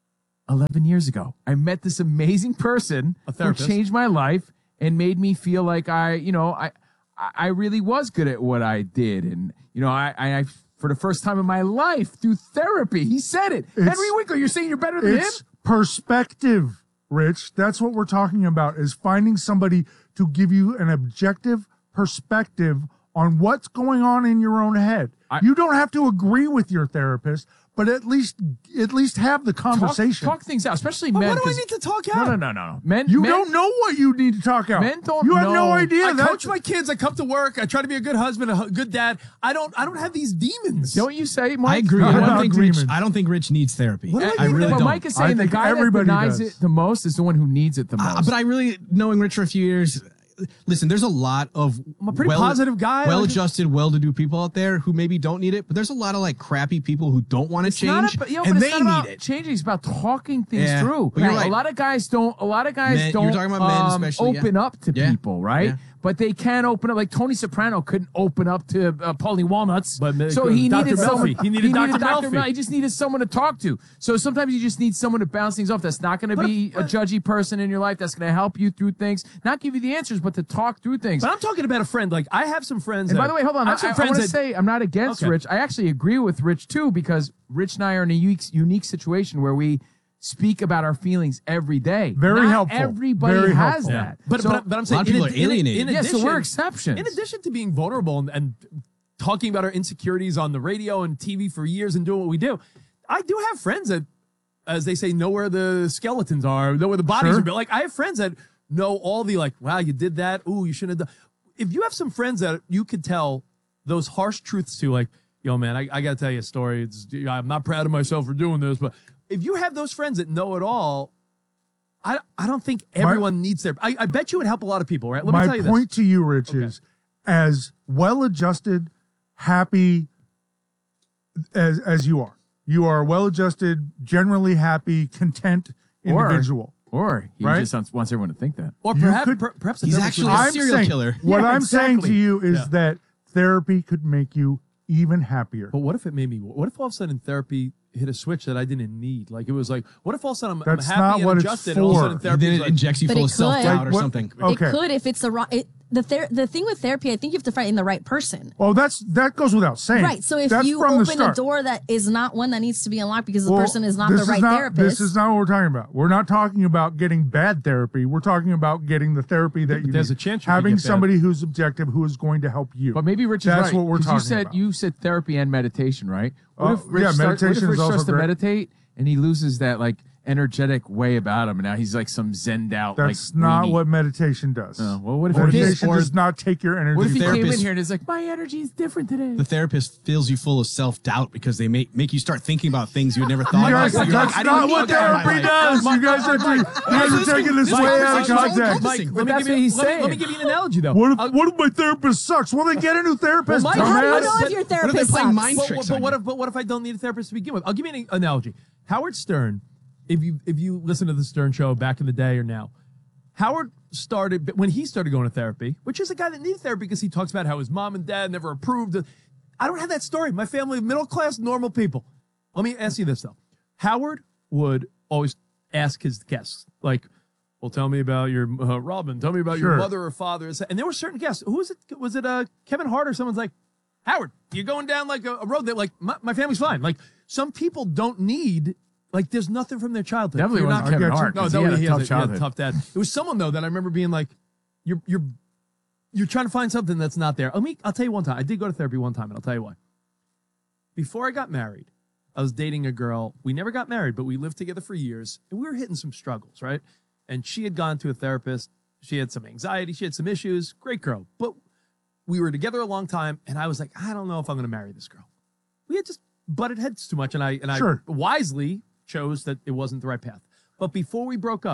S1: eleven years ago, I met this amazing person
S3: A
S1: who
S3: therapist.
S1: changed my life and made me feel like I, you know, I, I I really was good at what I did. And, you know, I, I, I for the first time in my life through therapy, he said it.
S7: It's-
S1: Henry Winkler, you're saying you're better than him?
S7: It's perspective, Rich. That's what we're talking about, is finding somebody to give you an objective perspective on what's going on in your own head.
S1: I-
S7: you don't have to agree with your therapist, but at least at least have the conversation.
S1: Talk, talk things out, especially
S3: But
S1: men.
S3: what do I
S1: 'cause-
S3: need to talk
S1: No,
S3: out?
S1: no, no, no, no. Men,
S7: you
S1: men,
S7: don't know what you need to talk out.
S1: Men don't
S7: You have no
S1: know.
S7: idea.
S3: I
S7: That's-
S3: coach my kids. I come to work. I try to be a good husband, a hu- good dad. I don't. I don't have these demons.
S1: Don't you say, Mike?
S2: I agree.
S7: Not
S2: I don't
S7: about
S2: think Rich.
S7: demons.
S2: I don't think Rich needs therapy.
S3: What do I
S2: I
S3: need?
S2: really
S1: but
S2: don't.
S1: Mike is
S7: I
S1: saying the
S7: think
S1: guy that
S7: everybody
S1: denies
S7: does.
S1: it the most is the one who needs it the most.
S2: Uh, but I really, knowing Rich for a few years, listen, there's a lot of
S3: I'm a pretty positive guy.
S2: well-adjusted, well-to-do people out there who maybe don't need it, but there's a lot of like crappy people who don't want to
S1: It's not
S2: change,
S1: about- yo,
S2: and
S1: but
S2: they
S1: it's not
S2: need
S1: about
S2: it.
S1: changing. It's about talking things
S2: Yeah,
S1: through.
S2: but you're
S1: Right.
S2: right.
S1: A lot of guys don't. A lot of guys
S2: Men-
S1: don't.
S2: you're talking about men
S1: um,
S2: especially, yeah.
S1: open up to
S2: Yeah.
S1: people, right?
S2: Yeah.
S1: But they can open up. Like Tony Soprano couldn't open up to uh, Paulie Walnuts,
S3: But, uh,
S1: so he
S3: Doctor
S1: needed someone.
S3: Melfi. He needed Doctor Melfi.
S1: Mel- He just needed someone to talk to. So sometimes you just need someone to bounce things off. That's not going to
S3: But-
S1: be
S3: but-
S1: a judgy person in your life. That's going to help you through things, not give you the answers, but to talk through things.
S3: But I'm talking about a friend. Like I have some friends.
S1: And
S3: that,
S1: by the way, hold on.
S3: I
S1: I,
S3: have some
S1: I,
S3: friends
S1: want to
S3: that,
S1: say I'm not against
S3: Okay.
S1: Rich. I actually agree with Rich too, because Rich and I are in a unique, unique situation where we speak about our feelings every day.
S7: Very
S1: Not
S7: helpful.
S1: Everybody
S7: Very
S1: has
S7: helpful.
S1: that.
S3: But,
S1: So-
S3: but, but I'm saying,
S2: of people
S3: in,
S2: are
S3: in-
S2: alienated.
S3: In,
S1: yeah,
S3: addition,
S1: so we're exceptions.
S3: In addition to being vulnerable and, and talking about our insecurities on the radio and T V for years and doing what we do, I do have friends that, as they say, know where the skeletons are, know where the bodies
S7: Sure.
S3: are built. Like I have friends that know all the like, wow, you did that. Ooh, you shouldn't have done. If you have some friends that you could tell those harsh truths to, like, yo, man, I, I got to tell you a story. It's, I'm not proud of myself for doing this, but if you have those friends that know it all, I, I don't think everyone needs their. I, I bet you would help a lot of people, right? Let me
S7: My
S3: tell you
S7: point
S3: this.
S7: to you, Rich, is as well-adjusted, happy as as you are. You are a well-adjusted, generally happy, content
S1: Or-
S7: individual.
S1: Or he
S7: Right?
S1: just wants, wants everyone to think that.
S3: Or
S7: You
S3: perhaps,
S7: could-
S3: per, perhaps the
S2: He's
S3: therapist
S2: actually
S3: would-
S2: a
S7: I'm
S2: serial
S7: saying,
S2: killer.
S7: What
S3: Yeah,
S7: I'm saying
S3: exactly.
S7: to you is
S3: Yeah.
S7: that therapy could make you even happier.
S3: But what if it made me? What if all of a sudden therapy hit a switch that I didn't need? Like it was like, what if all of a sudden I'm, I'm
S7: That's
S3: happy
S7: not
S3: and
S7: what it's
S3: adjusted, and all of a sudden
S7: for.
S3: therapy
S2: then
S3: is
S2: it
S3: like,
S2: injects you
S20: But
S2: full
S20: it
S2: of self-doubt
S7: could.
S2: or
S7: Like what-
S2: something.
S7: Okay.
S20: It could if it's the wrong. It, the ther- the thing with therapy, I think you have to find the right person.
S7: Well, that's that goes without saying.
S20: Right. So if
S7: That's
S20: you
S7: from the
S20: open a
S7: start.
S20: door that is not one that needs to be unlocked because the
S7: Well,
S20: person is not
S7: this
S20: the right
S7: not,
S20: therapist.
S7: This is not what we're talking about. We're not talking about getting bad therapy. We're talking about getting the therapy that you
S3: there's
S7: need.
S3: a chance you could
S7: having
S3: get bad.
S7: somebody who's objective, who is going to help you.
S1: But maybe Rich is
S7: That's
S1: right.
S7: what we're
S1: 'cause
S7: talking
S1: you said
S7: about.
S1: You said therapy and meditation, right? What
S7: Uh,
S1: if Rich
S7: yeah,
S1: start- what if
S7: meditation
S1: Rich
S7: is also
S1: starts to
S7: great.
S1: meditate and he loses that like energetic way about him, and now he's like some zenned out.
S7: That's
S1: like,
S7: not
S1: weenie.
S7: what meditation does.
S1: Oh, well, what if
S7: meditation
S2: or-
S7: does not take your energy?
S1: What if he came in
S2: therapist-
S1: here and is like, my energy is different today?
S2: The therapist fills you full of self-doubt because they make make you start thinking about things you had never thought
S7: You guys,
S2: about. You're like,
S7: that's
S2: I didn't
S7: not
S2: need
S7: what
S2: that in my
S7: therapy
S2: life.
S7: does. You guys are, you guys are taking this
S2: This
S7: way out of
S2: conversation's all
S7: context.
S2: Mike,
S3: Let
S1: But
S3: me
S1: that's
S3: give
S1: what
S3: you,
S1: he's
S3: let me-
S1: saying.
S3: Let me give you an analogy though.
S7: What if,
S3: Uh,
S7: what if my therapist sucks? Well, then get a new therapist.
S3: Well, Mike,
S20: How do you
S7: dumbass.
S20: know if your
S2: What if
S20: therapist
S2: they're playing
S20: sucks?
S2: mind
S3: But,
S2: tricks
S3: but
S2: on
S3: what
S2: you?
S3: if but what if I don't need a therapist to begin with? I'll give you an analogy. Howard Stern, if you if you listen to the Stern show back in the day or now, Howard started when he started going to therapy, which is a guy that needed therapy because he talks about how his mom and dad never approved. Of, I don't have that story. My family, middle class, normal people. Let me ask you this though: Howard would always ask his guests, like, "Well, tell me about your uh, Robin. Tell me about your
S7: Sure.
S3: mother or father." And there were certain guests. Who was it? Was it uh, Kevin Hart or someone's like, Howard, you're going down like a, a road that like my, my family's fine. Like some people don't need. Like, there's nothing from their childhood.
S1: Definitely
S3: You're
S1: wasn't
S3: not
S1: Kevin
S7: I get you.
S1: Hart.
S3: No,
S1: 'cause
S3: no,
S1: he had a
S3: he
S1: tough
S3: has a, he had a
S1: childhood.
S3: tough dad. It was someone though that I remember being like, "You're you're you're trying to find something that's not there." Let me. I'll tell you one time. I did go to therapy one time, and I'll tell you why. Before I got married, I was dating a girl. We never got married, but we lived together for years, and we were hitting some struggles, right? And she had gone to a therapist. She had some anxiety. She had some issues. Great girl, but we were together a long time, and I was like, I don't know if I'm going to marry this girl. We had just butted heads too much, and I and
S7: Sure.
S3: I wisely chose that it wasn't the right path. But before we broke up,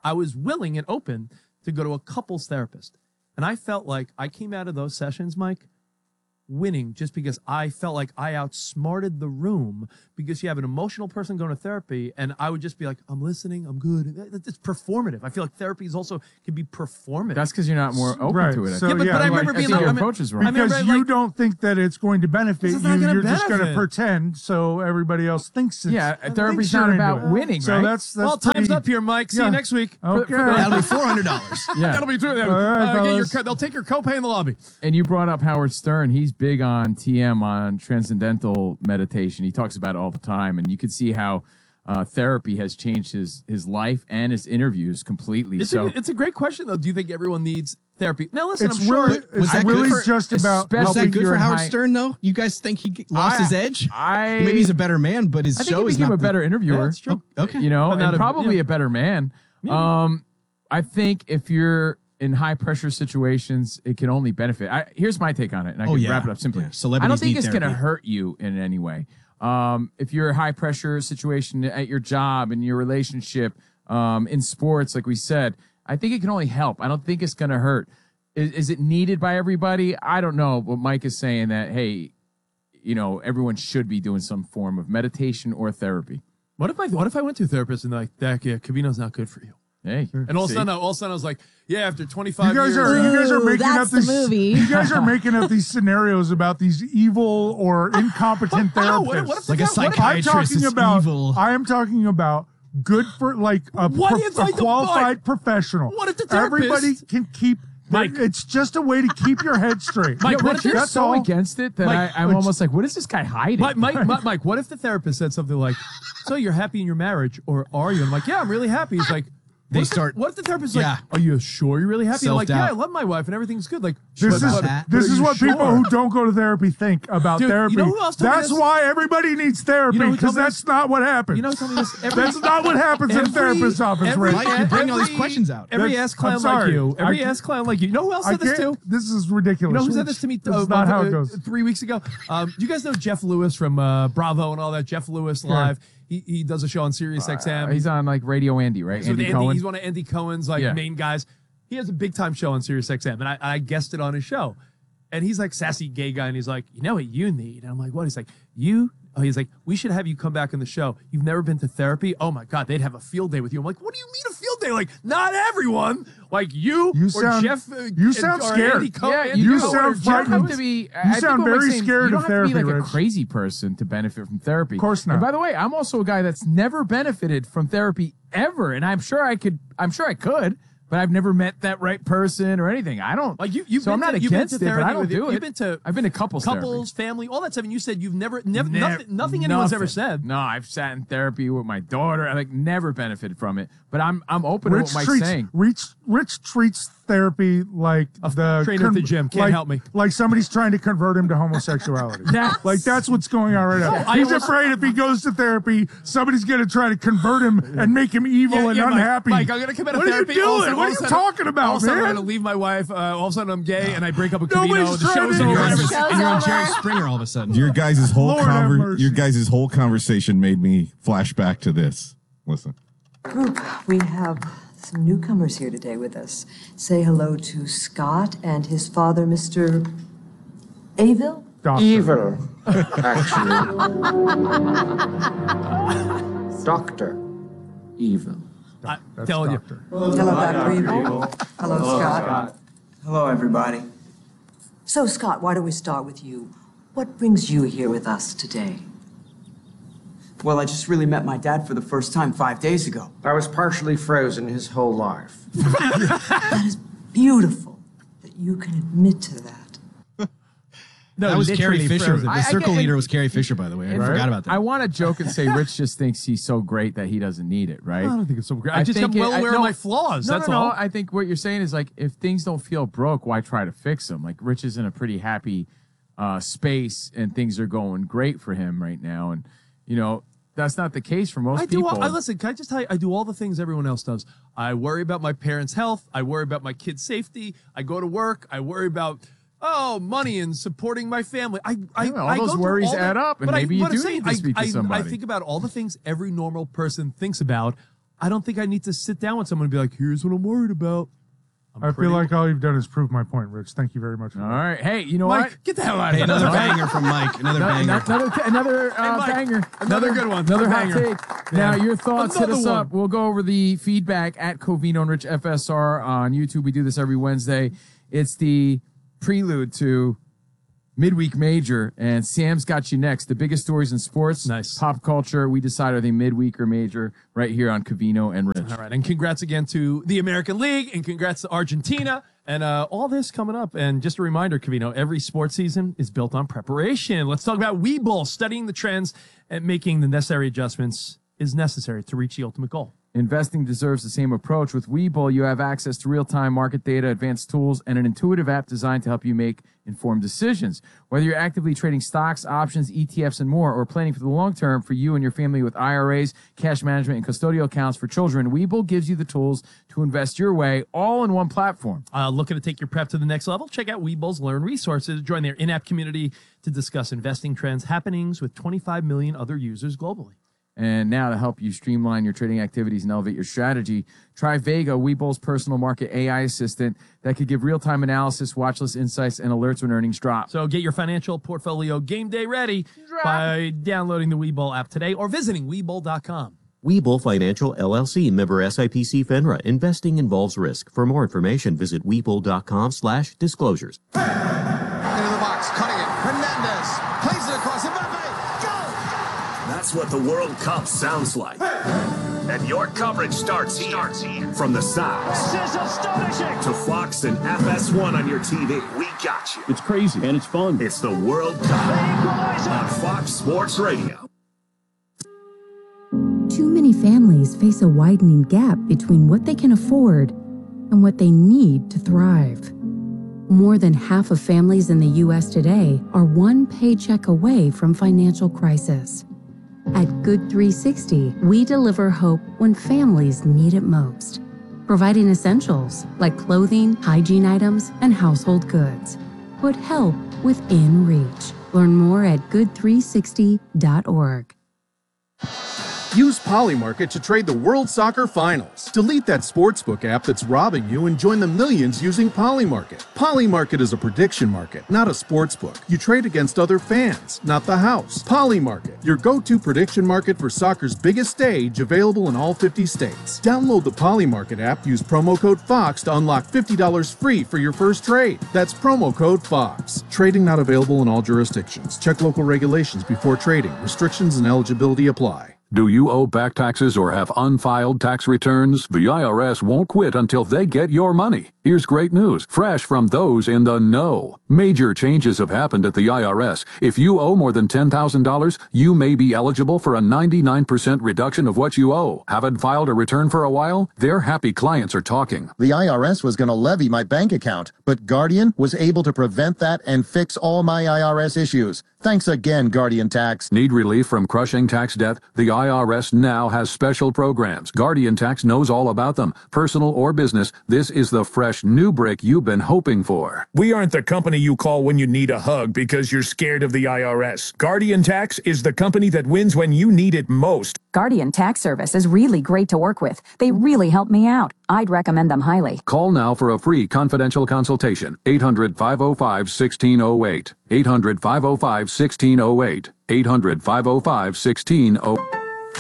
S3: I was willing and open to go to a couples therapist. And I felt like I came out of those sessions, Mike, winning just because I felt like I outsmarted the room, because you have an emotional person going to therapy and I would just be like, I'm listening, I'm good. It's performative. I feel like therapy is also can be performative.
S1: That's because you're not more open
S7: Right.
S1: to it. I
S7: So,
S1: think.
S3: but,
S7: yeah,
S3: but I
S7: like,
S3: remember
S1: I
S3: being
S1: think
S3: like,
S1: your
S3: I mean-
S1: approach is
S3: I
S1: wrong.
S3: mean,
S7: Because
S3: like-
S7: you don't think that it's going to benefit
S3: This
S7: you.
S3: is not gonna
S7: You're just going to
S3: benefit.
S7: pretend so everybody else thinks it's.
S1: Yeah,
S7: thinks
S1: therapy's
S7: you're
S1: not
S7: into
S1: about
S7: it.
S1: winning,
S7: So
S1: right?
S7: that's, that's
S3: well, time's
S7: pretty-
S3: up here, Mike. See
S7: Yeah.
S3: you next week.
S7: Okay.
S2: That'll be four hundred dollars.
S1: Yeah.
S3: That'll be true.
S7: right,
S3: uh, get your,
S7: fellas.
S3: co- they'll take your copay in the lobby.
S1: And you brought up Howard Stern. He's big on T M, on transcendental meditation. He talks about it all the time, and you can see how uh, therapy has changed his his life and his interviews completely.
S3: It's,
S1: so
S3: a, it's a great question, though. Do you think everyone needs therapy? Now, listen,
S7: It's
S3: I'm sure.
S7: really,
S2: Was
S7: it's
S2: that good
S7: really
S2: for-
S7: just about
S1: especially
S2: Was that
S7: helping
S2: good
S1: you're
S2: for
S1: in
S2: Howard
S1: high-
S2: Stern, though? You guys think he g- lost
S1: I-
S2: his edge?
S1: I
S2: Maybe he's a better man, but his
S1: I think
S2: show
S1: he
S2: is
S1: became
S2: not
S1: a
S2: the-
S1: better interviewer.
S3: Yeah, that's true.
S2: Okay.
S1: You know,
S3: But not
S1: and
S3: a-
S1: probably
S3: yeah.
S1: a better man. Um, I think if you're in high pressure situations, it can only benefit. I, here's my take on it, and I
S2: Oh,
S1: can
S2: yeah.
S1: wrap it up simply.
S2: Yeah. Celebrities
S1: I don't think
S2: need
S1: it's going to
S2: therapy.
S1: hurt you in any way. Um, if you're a high pressure situation at your job, in your relationship, um, in sports, like we said, I think it can only help. I don't think it's going to hurt. Is, is it needed by everybody? I don't know. But Mike is saying that, hey, you know, everyone should be doing some form of meditation or therapy.
S3: What if I what if I went to a therapist and they're like, that yeah, Covino's not good for you?
S1: Hey,
S3: And all of a
S1: see?
S3: sudden, all of a sudden, I was like, yeah, after twenty-five
S7: You guys
S3: years,
S7: are you guys are
S20: Ooh,
S7: making
S20: that's
S7: up these
S20: the movie.
S7: you guys are making up these scenarios about these evil or incompetent
S3: No,
S7: therapists.
S3: what- what if
S2: Like a
S3: What if-
S7: I'm
S2: psychiatrist
S7: talking
S2: is
S7: about
S2: evil.
S7: I am talking about good for like a,
S3: What
S7: pro-
S3: if
S7: a
S3: I don't
S7: qualified
S3: buy-
S7: professional.
S3: What if the therapist-
S7: Everybody can keep
S3: Mike.
S7: it's just a way to keep your head straight.
S3: Mike,
S1: Yeah,
S3: what
S1: Rich,
S3: if
S1: you're
S7: that's
S1: so
S7: all?
S1: against it that
S3: Mike,
S1: I, I'm
S7: which-
S1: almost like, what is this guy hiding?
S3: Mike, Mike, Mike, Mike, what if the therapist said something like, so you're happy in your marriage, or are you? And I'm like, yeah, I'm really happy. He's like,
S2: They
S3: what if the-
S2: start-
S3: what if the therapist is
S2: Yeah.
S3: like, are you sure you're really happy? I'm like, yeah,
S2: Self-doubt.
S3: I love my wife and everything's good. Like,
S7: This
S3: but-
S7: is
S3: but-
S2: that.
S3: but
S7: this
S3: are
S7: is
S3: you
S7: what people
S3: sure?
S7: who don't go to therapy think about
S3: Dude, you
S7: therapy.
S3: know who else told me
S7: That's
S3: this?
S7: why everybody needs therapy,
S3: You know who
S7: because
S3: told me
S7: that's
S3: this?
S7: not what happens.
S3: You know, tell me this. Every,
S7: That's not what happens in a
S3: every-
S7: therapist's office,
S3: every-
S7: Rick.
S2: Mike, you bring all these
S3: every-
S2: questions out.
S3: Every
S7: That's-
S3: ass clown
S7: I'm
S3: like
S7: sorry.
S3: you. Every
S7: I
S3: ass clown like you. You know who else
S7: I
S3: said this
S7: can't-
S3: too?
S7: This is ridiculous.
S3: You know who said this to me?
S7: This
S3: uh,
S7: is not how
S3: uh,
S7: it goes.
S3: Three weeks ago. Um, you guys know Jeff Lewis from uh, Bravo and all that. Jeff Lewis
S7: Yeah.
S3: Live. He he does a show on Sirius X M.
S1: Uh, he's on like Radio Andy, right?
S3: He's, with
S1: Andy
S3: Andy,
S1: Cohen.
S3: he's one of Andy Cohen's like
S1: Yeah.
S3: main guys. He has a big time show on Sirius X M, and I, I guested on his show. And he's like sassy gay guy, and he's like, you know what you need? And I'm like, what? He's like, you. Oh, he's like, we should have you come back on the show. You've never been to therapy? Oh my God, they'd have a field day with you. I'm like, what do you mean a field day? Like, not everyone. Like you,
S7: You
S3: or
S7: sound-
S3: Jeff. Uh,
S7: you sound
S3: or
S7: scared.
S3: Andy Cohen,
S1: Yeah,
S3: Andy
S7: you
S3: Cohen,
S7: sound
S3: or
S1: You don't have
S7: frightened.
S1: to be. I
S7: You
S1: think
S7: sound
S1: what Mike's
S7: very
S1: saying,
S7: scared
S1: You don't
S7: of
S1: have to be
S7: therapy,
S1: like
S7: Rich.
S1: a crazy person to benefit from therapy. Of
S7: course not.
S1: And by the way, I'm also a guy that's never benefited from therapy ever, and I'm sure I could. I'm sure I could, but I've never met that right person or anything. I don't.
S3: Like you, you've
S1: so
S3: been
S1: I'm not
S3: to, you've been
S1: against
S3: to
S1: it, but
S3: therapy
S1: I don't
S3: with-
S1: do it.
S3: You've been to
S1: I've been to couples,
S3: couples, family, all that stuff, and you said you've never, never,
S1: Never-
S3: nothing, nothing anyone's ever
S1: nothing.
S3: said.
S1: No, I've sat in therapy with my daughter. I like never benefited from it, but I'm I'm open
S7: Rich
S1: to what Mike's
S7: treats
S1: saying.
S7: Rich, Rich treats therapy like the
S3: trainer at the gym. Can't
S7: like,
S3: help me.
S7: Like somebody's trying to convert him to homosexuality.
S1: That's-
S7: Like that's what's going on right now.
S3: I
S7: He's
S3: almost-
S7: afraid if he goes to therapy, somebody's going to try to convert him and make him evil
S3: Yeah,
S7: and
S3: yeah, Mike,
S7: unhappy.
S3: Mike, I'm gonna come out of
S7: what
S3: therapy.
S7: are you
S3: all of a
S7: doing?
S3: sudden-
S7: What
S3: all
S7: are
S3: of
S7: you
S3: a sudden-
S7: talking about,
S3: All of a sudden, I'm
S7: man?
S3: gonna leave my wife. Uh, all of a sudden, I'm gay, and I break up with
S7: Nobody's
S3: Covino. The
S7: trying
S3: show's
S7: to-
S3: over.
S2: And
S20: Show's
S2: you're on
S20: over.
S2: Jerry Springer all of a sudden.
S6: Your guys' whole
S7: Lord have
S6: conver-
S7: mercy.
S6: your guys' whole conversation made me flash back to this. Listen.
S4: Group, we have some newcomers here today with us. Say hello to Scott and his father, Mister Avil.
S7: Doctor.
S9: Evil, actually. Doctor Evil.
S3: I'm telling you.
S4: Hello, Doctor Evil. Hello, Scott.
S9: Hello, everybody.
S4: So, Scott, why don't we start with you? What brings you here with us today?
S9: Well, I just really met my dad for the first time five days ago. I was partially frozen his whole life.
S4: That is beautiful that you can admit to that.
S3: No,
S2: that was Carrie
S3: literally
S2: Fisher.
S3: frozen.
S2: The
S1: I- I
S2: circle
S1: get-
S2: leader was Carrie Fisher, by the way. I
S1: Right?
S2: forgot about that.
S1: I want to joke and say Rich just thinks he's so great that he doesn't need it, right?
S3: I don't think it's so great. I just am
S1: think
S3: well
S1: it- I-
S3: aware
S1: no,
S3: of my flaws.
S1: No,
S3: That's
S1: no, no.
S3: all.
S1: I think what you're saying is like, if things don't feel broke, why try to fix them? Like Rich is in a pretty happy uh, space, and things are going great for him right now, and you know that's not the case for most
S3: I do.
S1: people.
S3: All, I listen. Can I just tell you? I do all the things everyone else does. I worry about my parents' health. I worry about my kids' safety. I go to work. I worry about oh money and supporting my family. I, I,
S1: Yeah, all
S3: I go
S1: those
S3: through
S1: worries
S3: all
S1: add
S3: that,
S1: up, and
S3: but I-
S1: maybe you
S3: but I'm
S1: do
S3: saying,
S1: need to
S3: I-
S1: speak to
S3: I,
S1: somebody.
S3: I think about all the things every normal person thinks about. I don't think I need to sit down with someone and be like, here's what I'm worried about. I'm
S7: I
S3: pretty-
S7: feel like all you've done is prove my point, Rich. Thank you very much. For
S1: All
S7: that.
S1: right. Hey, you know
S3: Mike,
S1: what?
S3: get the hell out of
S2: Hey,
S3: here.
S2: another
S3: All right.
S2: banger from Mike. Another
S1: No-
S2: banger.
S1: Another, another uh,
S3: Mike,
S1: banger.
S3: another good one.
S1: Another hot
S3: Banger.
S1: take. Now, your thoughts, hit
S3: Another
S1: us
S3: one.
S1: up. We'll go over the feedback at Covino and Rich F S R on YouTube. We do this every Wednesday. It's the prelude to Midweek Major, and Sam's got you next. The biggest stories in sports,
S3: nice
S1: pop culture. We decide are they midweek or major right here on Covino and Rich.
S3: All right, and congrats again to the American League, and congrats to Argentina, and uh, all this coming up. And just a reminder, Covino, every sports season is built on preparation. Let's talk about Webull. Studying the trends and making the necessary adjustments is necessary to reach the ultimate goal.
S1: Investing deserves the same approach. With Webull, you have access to real-time market data, advanced tools, and an intuitive app designed to help you make informed decisions. Whether you're actively trading stocks, options, E T Fs, and more, or planning for the long term for you and your family with I R As, cash management, and custodial accounts for children, Webull gives you the tools to invest your way, all in one platform.
S3: Uh, looking to take your prep to the next level? Check out Webull's Learn Resources. Join their in-app community to discuss investing trends, happenings with twenty-five million other users globally.
S1: And now to help you streamline your trading activities and elevate your strategy, try Vega, Webull's personal market A I assistant that could give real-time analysis, watch list insights, and alerts when earnings drop.
S3: So get your financial portfolio game day ready by downloading the Webull app today or visiting Webull dot com.
S8: Webull Financial, L L C, member S I P C FINRA. Investing involves risk. For more information, visit Webull dot com slash disclosures.
S10: Into the box, cutting it. Hernandez plays it across. Mbappe, go!
S19: That's what the World Cup sounds like. And your coverage starts here. From the Sox
S5: This is astonishing.
S19: to Fox and F S one on your T V, we got you.
S14: It's crazy and it's fun.
S19: It's the World Cup on Fox Sports Radio.
S17: Too many families face a widening gap between what they can afford and what they need to thrive. More than half of families in the U S today are one paycheck away from financial crisis. At Good three sixty, we deliver hope when families need it most, providing essentials like clothing, hygiene items, and household goods. Put help within reach. Learn more at good three sixty dot org.
S23: Use Polymarket to trade the World Soccer Finals. Delete that sportsbook app that's robbing you and join the millions using Polymarket. Polymarket is a prediction market, not a sportsbook. You trade against other fans, not the house. Polymarket, your go-to prediction market for soccer's biggest stage, available in all fifty states. Download the Polymarket app, use promo code FOX to unlock fifty dollars free for your first trade. That's promo code FOX. Trading not available in all jurisdictions. Check local regulations before trading. Restrictions and eligibility apply.
S24: Do you owe back taxes or have unfiled tax returns? The I R S won't quit until they get your money. Here's great news, fresh from those in the know. Major changes have happened at the I R S. If you owe more than ten thousand dollars, you may be eligible for a ninety-nine percent reduction of what you owe. Haven't filed a return for a while? Their happy clients are talking.
S25: The I R S was going to levy my bank account, but Guardian was able to prevent that and fix all my I R S issues. Thanks again, Guardian Tax.
S24: Need relief from crushing tax debt? The I R S now has special programs. Guardian Tax knows all about them. Personal or business, this is the fresh new brick you've been hoping for.
S26: We aren't the company you call when you need a hug because you're scared of the I R S. Guardian Tax is the company that wins when you need it most.
S27: Guardian Tax Service is really great to work with. They really help me out. I'd recommend them highly.
S24: Call now for a free confidential consultation. eight hundred, five oh five, one six oh eight. eight hundred, five oh five, one six oh eight. eight hundred, five oh five, one six oh eight.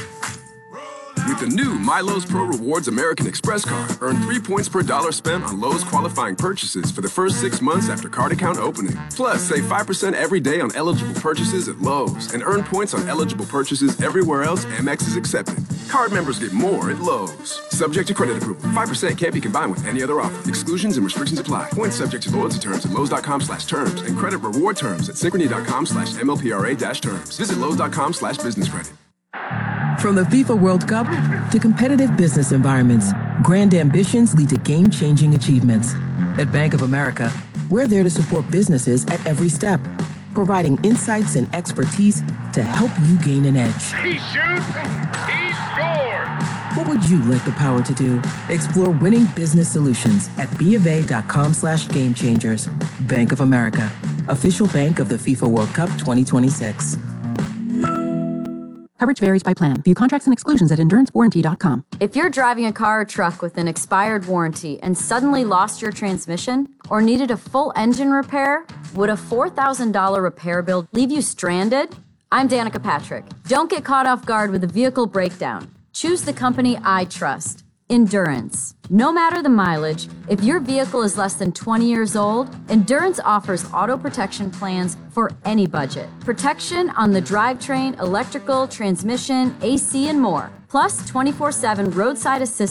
S28: With the new MyLowe's Pro Rewards American Express card, earn three points per dollar spent on Lowe's qualifying purchases for the first six months after card account opening. Plus, save five percent every day on eligible purchases at Lowe's and earn points on eligible purchases everywhere else Amex is accepted. Card members get more at Lowe's. Subject to credit approval. five percent can't be combined with any other offer. Exclusions and restrictions apply. Points subject to loyalty terms at Lowe's.com slash terms and credit reward terms at Synchrony.com slash MLPRA dash terms. Visit Lowe's.com slash business credit.
S29: From the FIFA World Cup to competitive business environments, grand ambitions lead to game-changing achievements. At Bank of America, we're there to support businesses at every step, providing insights and expertise to help you gain an edge.
S5: He shoots, he scores.
S29: What would you like the power to do? Explore winning business solutions at BofA.com slash game changers. Bank of America, official bank of the FIFA World Cup twenty twenty-six.
S27: Coverage varies by plan. View contracts and exclusions at endurance warranty dot com.
S11: If you're driving a car or truck with an expired warranty and suddenly lost your transmission or needed a full engine repair, would a four thousand dollars repair bill leave you stranded? I'm Danica Patrick. Don't get caught off guard with a vehicle breakdown. Choose the company I trust, Endurance. No matter the mileage, if your vehicle is less than twenty years old, Endurance offers auto protection plans for any budget. Protection on the drivetrain, electrical, transmission, A C, and more. Plus twenty-four seven roadside assistance